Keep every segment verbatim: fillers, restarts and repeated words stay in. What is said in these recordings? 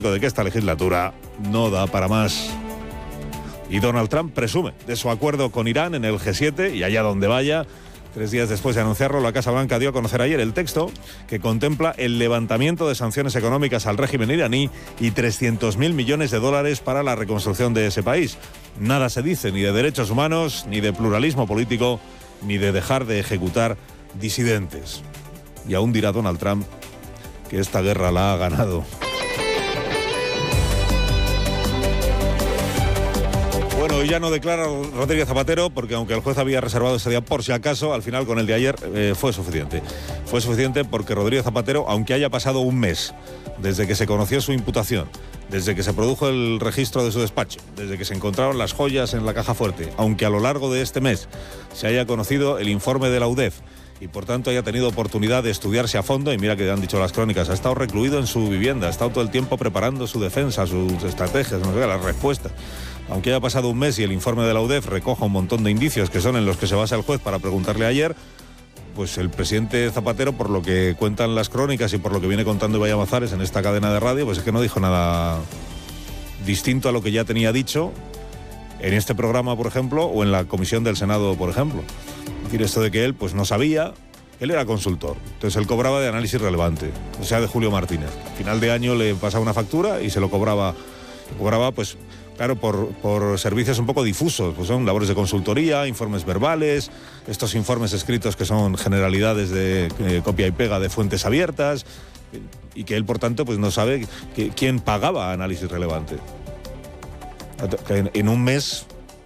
de que esta legislatura no da para más. Y Donald Trump presume de su acuerdo con Irán en el G siete y allá donde vaya. Tres días después de anunciarlo, la Casa Blanca dio a conocer ayer el texto que contempla el levantamiento de sanciones económicas al régimen iraní y trescientos mil millones de dólares para la reconstrucción de ese país. Nada se dice ni de derechos humanos, ni de pluralismo político, ni de dejar de ejecutar disidentes. Y aún dirá Donald Trump que esta guerra la ha ganado. Bueno, y ya no declara Rodríguez Zapatero, porque aunque el juez había reservado ese día por si acaso, al final con el de ayer eh, fue suficiente. Fue suficiente porque Rodríguez Zapatero, aunque haya pasado un mes desde que se conoció su imputación, desde que se produjo el registro de su despacho, desde que se encontraron las joyas en la caja fuerte, aunque a lo largo de este mes se haya conocido el informe de la U D E F y por tanto haya tenido oportunidad de estudiarse a fondo, y mira que han dicho las crónicas, ha estado recluido en su vivienda, ha estado todo el tiempo preparando su defensa, sus estrategias, no sé, las respuestas. Aunque haya pasado un mes y el informe de la U D E F recoja un montón de indicios que son en los que se basa el juez para preguntarle ayer, pues el presidente Zapatero, por lo que cuentan las crónicas y por lo que viene contando Ibai Amazares en esta cadena de radio, pues es que no dijo nada distinto a lo que ya tenía dicho en este programa, por ejemplo, o en la comisión del Senado, por ejemplo. Es decir, esto de que él pues no sabía, él era consultor, entonces él cobraba de análisis relevante, o sea, de Julio Martínez. A final de año le pasaba una factura y se lo cobraba, cobraba pues... Claro, por, por servicios un poco difusos, pues son labores de consultoría, informes verbales, estos informes escritos que son generalidades de eh, copia y pega de fuentes abiertas, y que él, por tanto, pues no sabe que, quién pagaba análisis relevante. En, en un mes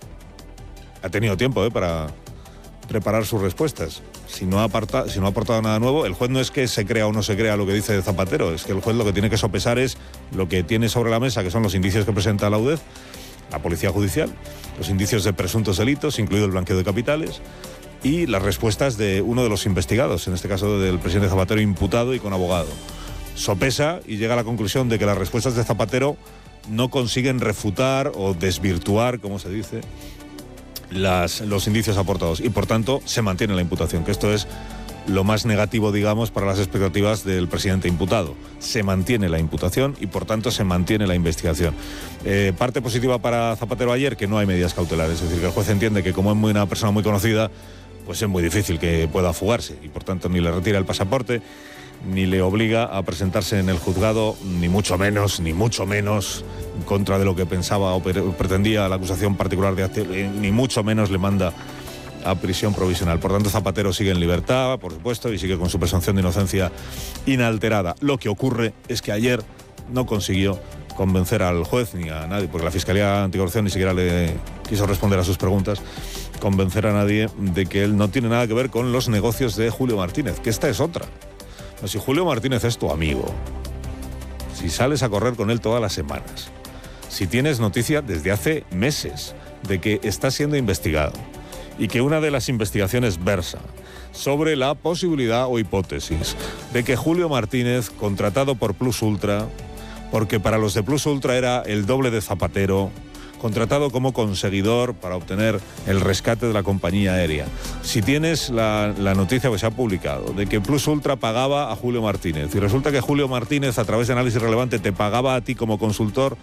ha tenido tiempo eh, para preparar sus respuestas. Si no, aparta, si no ha aportado nada nuevo, el juez no es que se crea o no se crea lo que dice Zapatero, es que el juez lo que tiene que sopesar es lo que tiene sobre la mesa, que son los indicios que presenta la U D E F, la Policía Judicial, los indicios de presuntos delitos, incluido el blanqueo de capitales, y las respuestas de uno de los investigados, en este caso del presidente Zapatero imputado y con abogado. Sopesa y llega a la conclusión de que las respuestas de Zapatero no consiguen refutar o desvirtuar, como se dice, Las, los indicios aportados, y por tanto se mantiene la imputación, que esto es lo más negativo, digamos, para las expectativas del presidente imputado. Se mantiene la imputación y por tanto se mantiene la investigación. Eh, parte positiva para Zapatero ayer, que no hay medidas cautelares, es decir, que el juez entiende que como es muy una persona muy conocida, pues es muy difícil que pueda fugarse y por tanto ni le retira el pasaporte, ni le obliga a presentarse en el juzgado, ni mucho menos, ni mucho menos en contra de lo que pensaba o pretendía la acusación particular de acción, ni mucho menos le manda a prisión provisional. Por tanto, Zapatero sigue en libertad, por supuesto, y sigue con su presunción de inocencia inalterada. Lo que ocurre es que ayer no consiguió convencer al juez ni a nadie, porque la Fiscalía Anticorrupción ni siquiera le quiso responder a sus preguntas, convencer a nadie de que él no tiene nada que ver con los negocios de Julio Martínez, que esta es otra. Si Julio Martínez es tu amigo, si sales a correr con él todas las semanas, si tienes noticia desde hace meses de que está siendo investigado y que una de las investigaciones versa sobre la posibilidad o hipótesis de que Julio Martínez, contratado por Plus Ultra, porque para los de Plus Ultra era el doble de Zapatero, contratado como conseguidor para obtener el rescate de la compañía aérea. Si tienes la, la noticia que se ha publicado de que Plus Ultra pagaba a Julio Martínez y resulta que Julio Martínez, a través de análisis relevante, te pagaba a ti como consultor,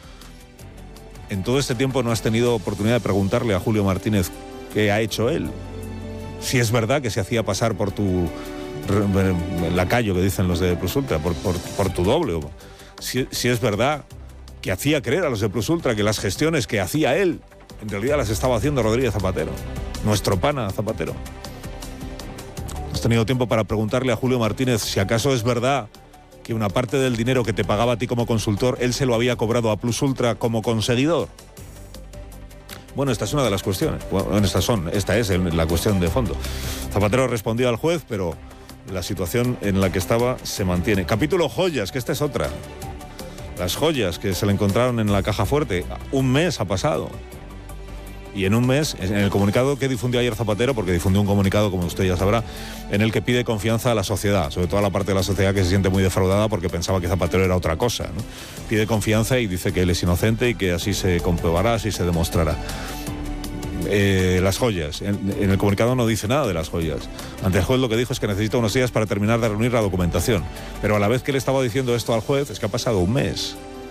en todo este tiempo no has tenido oportunidad de preguntarle a Julio Martínez qué ha hecho él. Si es verdad que se hacía pasar por tu lacayo, que dicen los de Plus Ultra, por, por, por tu doble. Si, si es verdad que hacía creer a los de Plus Ultra que las gestiones que hacía él, en realidad las estaba haciendo Rodríguez Zapatero, nuestro pana Zapatero. Has tenido tiempo para preguntarle a Julio Martínez si acaso es verdad que una parte del dinero que te pagaba a ti como consultor, él se lo había cobrado a Plus Ultra como conseguidor. Bueno, esta es una de las cuestiones. Bueno, estas son, esta es la cuestión de fondo. Zapatero respondió al juez, pero la situación en la que estaba se mantiene. Capítulo joyas, que esta es otra. Las joyas que se le encontraron en la caja fuerte, un mes ha pasado. Y en un mes, en el comunicado que difundió ayer Zapatero, porque difundió un comunicado, como usted ya sabrá, en el que pide confianza a la sociedad, sobre todo a la parte de la sociedad que se siente muy defraudada porque pensaba que Zapatero era otra cosa, ¿no? Pide confianza y dice que él es inocente y que así se comprobará, así se demostrará. Eh, las joyas. En, en el comunicado no dice nada de las joyas. Ante el juez lo que dijo es que necesita unos días para terminar de reunir la documentación. Pero a la vez que le estaba diciendo esto al juez, es que ha pasado un mes.